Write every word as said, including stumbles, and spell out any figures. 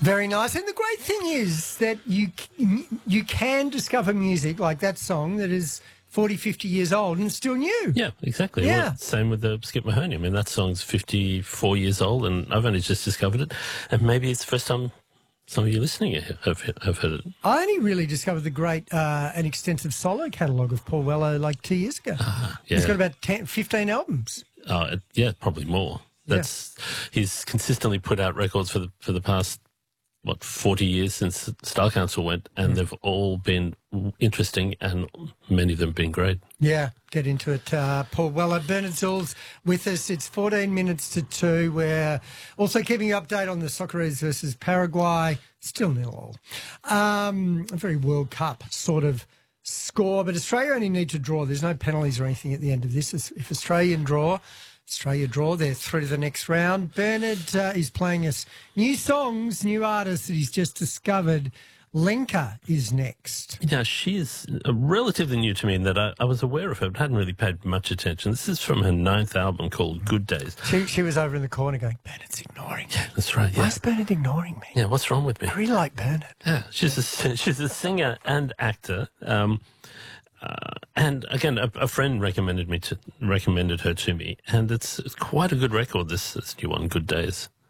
Very nice. And the great thing is that you c- you can discover music like that song that is forty, fifty years old and still new. Yeah, exactly. Yeah. Well, same with the Skip Mahoney. I mean, that song's fifty-four years old, and I've only just discovered it. And maybe it's the first time some of you listening have, have heard it. I only really discovered the great uh, and extensive solo catalogue of Paul Weller like two years ago. Uh, yeah. He's got about ten, fifteen albums. Uh, yeah, probably more. That's yeah. He's consistently put out records for the for the past, what, forty years since Style Council went, and mm. they've all been interesting, and many of them have been great. Yeah, get into it. Uh, Paul Weller, Bernard Zouls with us. It's fourteen minutes to two. We're also keeping you updated on the Socceroos versus Paraguay. Still nil all. Um, a very World Cup sort of score, but Australia only need to draw. There's no penalties or anything at the end of this. If Australia draw, Australia draw, they're through to the next round. Bernard uh, is playing us new songs, new artists that he's just discovered. Lenka is next. Yeah, she is relatively new to me in that I, I was aware of her, but hadn't really paid much attention. This is from her ninth album called Good Days. She, she was over in the corner going, Bernard's ignoring me. Yeah, that's right. Yeah. Why is Bernard ignoring me? Yeah, what's wrong with me? I really like Bernard. Yeah, she's a, she's a singer and actor. Um, Uh, and again, a, a friend recommended me to recommended her to me, and it's, it's quite a good record. This, this new one, Good Days.